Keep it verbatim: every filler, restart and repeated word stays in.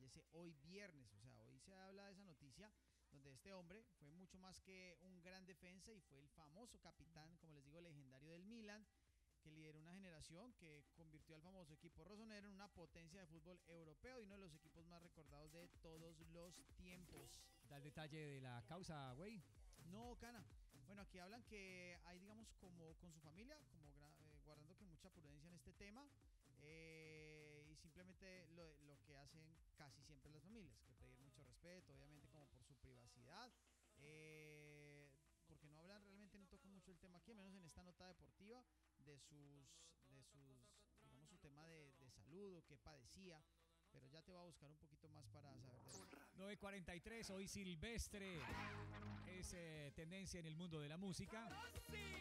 fallece hoy viernes. O sea, hoy se habla de esa noticia donde este hombre fue mucho más que un gran defensa y fue el famoso capitán, como les digo, legendario del Milan, que lideró una generación que convirtió al famoso equipo rosonero en una potencia de fútbol europeo y uno de los equipos más recordados de todos los tiempos. Da el detalle de la causa, güey. No, Cana. Bueno, aquí hablan que hay, digamos, como con su familia, como eh, guardando que mucha prudencia en este tema, eh, y simplemente lo, lo que hacen casi siempre las familias, que pedir mucho respeto, obviamente como por su privacidad, eh, porque no hablan, realmente no tocan mucho el tema aquí, al menos en esta nota deportiva, de sus, de sus, digamos, su tema de, de salud o qué padecía. Pero ya te voy a buscar un poquito más para saber de eso. nueve cuarenta y tres, hoy Silvestre es eh, tendencia en el mundo de la música.